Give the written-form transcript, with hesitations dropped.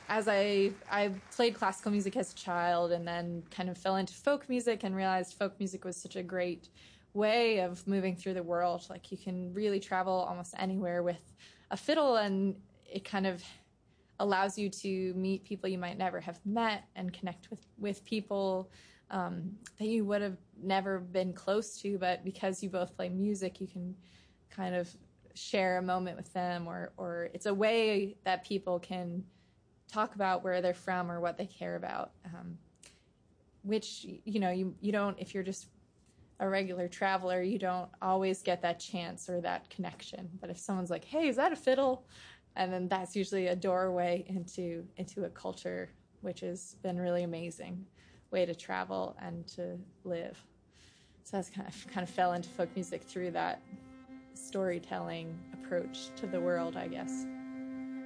as I played classical music as a child and then kind of fell into folk music and realized folk music was such a great way of moving through the world. Like you can really travel almost anywhere with a fiddle, and it kind of allows you to meet people you might never have met and connect with people that you would have never been close to, but because you both play music, you can kind of share a moment with them, or it's a way that people can talk about where they're from or what they care about, which, you don't, if you're just a regular traveler, you don't always get that chance or that connection. But if someone's like, hey, is that a fiddle? And then that's usually a doorway into a culture, which has been really amazing way to travel and to live. So that's kind of fell into folk music through that storytelling approach to the world, I guess.